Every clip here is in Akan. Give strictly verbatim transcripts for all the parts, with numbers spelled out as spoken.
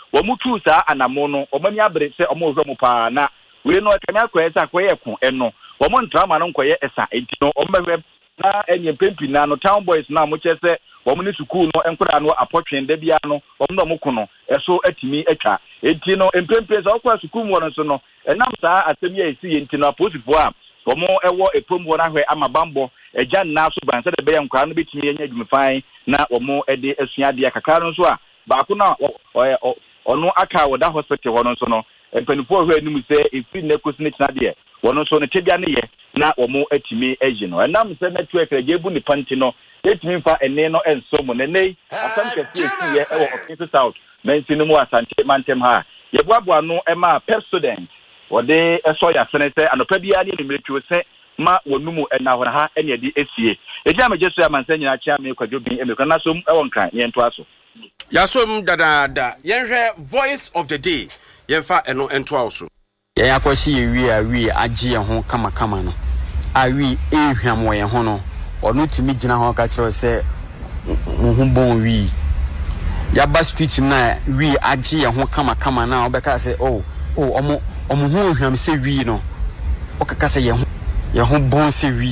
wo mutu saa anamo no omani abre se omo hwe mu pa na we no kanya kwesa akoye ko eno wo mo ntrama no nkoye esa enti no ombehwe na enye pempi na no town boys na mo chese wo mo ni sukuu no enkura no apotwen da bia no wo mo no ko no eso atimi atwa enti no empempe za okwa sukuu mu no so no enam saa asemi esi enti no aposifo a wo mo ewo epom wo na hwe amabambo eja na so ban se de be yankwa no betimi enya dwumfan na wo mo ede asuade akaka no so a ba ko na ono aka wo da hospital wo no so no empanifo hwe anim se efi na kosi ne kina de wo no so ne tebia ne ye na wo mo atimi agi no enam se network reje bu ni panti no etimi fa ene no enso mo ne nei asam kesi esi ye e wo office south mensi no mu asante mantem ha ye boaboa no e ma per student wo de eso ya sene se anopa bia ne nimetwe se ma wonumu ena hora ha ene de esie eji amajeso ya mansa nyina chia me kwadwobin emekwa na so e won kan ye nto aso ya so m dada da yenhwe voice of the day yenfa eno ento aso ya yakwashi ye wi a wi agi ye ho kama kama no a wi ehwam wo ye ho no ono timi gina ho ka kire se ho bon wi ya ba street na wi agi ye ho kama kama na obeka se oh oh omo omo ho ehwam se wi no okaka se ye ho ye ho bon se wi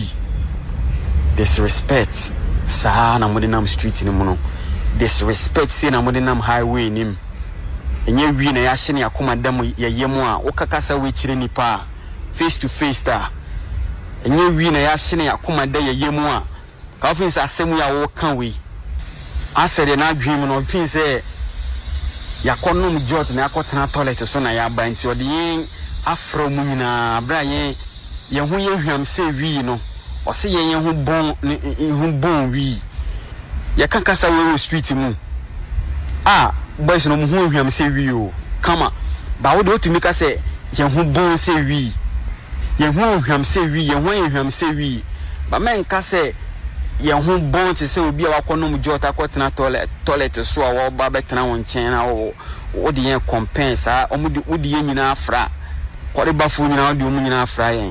disrespect sa na modinam street ni mu no disrespect say na modinam highway nim enye wi na ya hye ne akoma dam yeyemu a okakasa we kire nipa face to face ta enye wi na ya hye ne akoma da yeyemu a ka ofin sa asemu ya wo kan we asere na adwem no ofin say yakonom jot na yakotena toilet so na ya ba nti ode yin afro mu nyina bra yen ye hu ye hwam se wi no o se yen ye hu bon hu bon wi ye kan kasa we street mu ah boys no mu hu hwam se wi o kama ba wo de otumi ka se ye hu bon se wi ye hu hwam se wi ye hu ye hwam se wi ba men ka se ye hu bon te se obi a wakonom jota kwotena toilet toilet so a wo ba betena won chen na wo wo de yen compense a o mu de wo de yen nyina afra kwore bafu nyina wo de mu nyina afra yen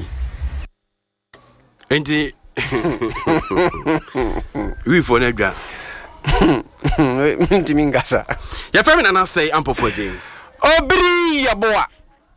enti we for na dwa ntimi ngasa ya family na say ampofo je obri ya boa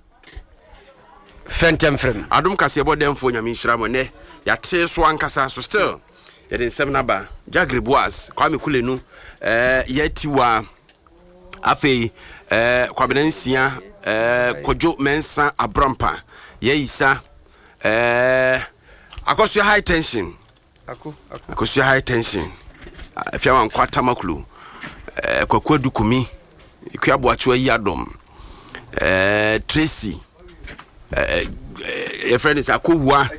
fentem frem adum kase bodemfo nyame nhira mo ne ya te so ankasa so still ya den seven naba Jagre Boas kwa me kulenu eh yatiwa afei eh kwabenansia eh kojo mensa abrampa yeisa eh akoso high tension ako akoso high tension afia wan kwata makulu eh kwakwadu kumi ikwa acho yi adom eh Tracy eh your friend is akowua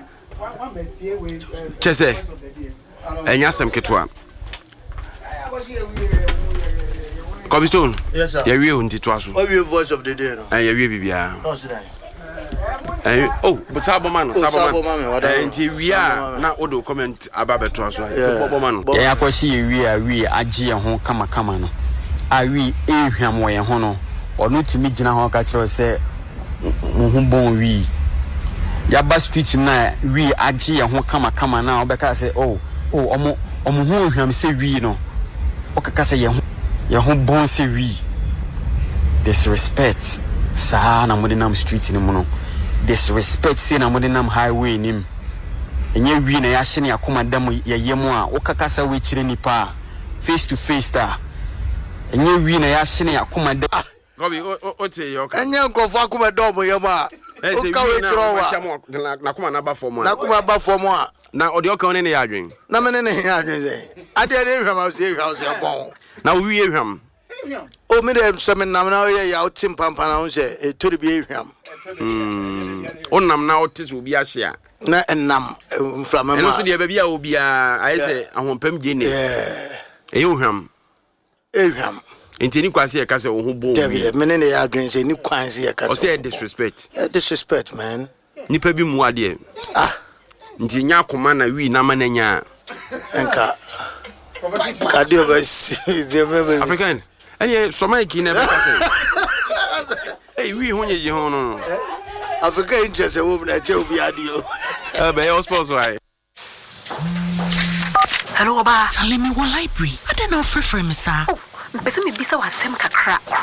chese enya sem ketwa Cobblestone yes sir ya wie on titwa so o wie voice of the day no eh ya wie bibia no sit down eh oh but sabomano sabomano eh nti wia na odo comment ababeto aso sabomano ya yakwashi ye wi a wi agi ye ho kama kama no a wi ehwam wo ye ho no ono timi gina ho ka kire se ho bon wi ya ba street na wi agi ye ho kama kama na obeka se oh oh omo omo ho ehwam se wi no okaka se ye ho ye ho bon se wi disrespect sa na modinam street ni mu no disrespect say na modinam highway nim enye wi na ya hye ne akoma dam yeyemu a okakasa we kire nipa face to face ta enye wi na ya hye ne akoma dam gobi o te yo ka enye nkofo akoma dom yemu a o ka we tro wa na kuma na ba form na kuma ba form a na odi o ka ne ya adwen na me ne ya adwen ze ade ne hwam a se hwa se bon na wi ehwam o me dem so me nam na ye ya o tim pampa na o se e tori bi ehwam mm onam na otis obi ahia na enam mframa ma eno so de ba bia obi a ayese ahompam gene eh e ohwam ehwam enti ni kwase e kase wo ho bon David me ne ya adwen se ni kwanse e kase o say disrespect disrespect man nipa bi mu ade ah nti nya akoma na wi na mananya enka kadio ba si de me African eni so mai ki na be kase eh wi ho nye ho no Africa interest e wo na che obi adio eh be your spouse why hello oba tell me what library I don't know for for me sir person me bisa wasem kakra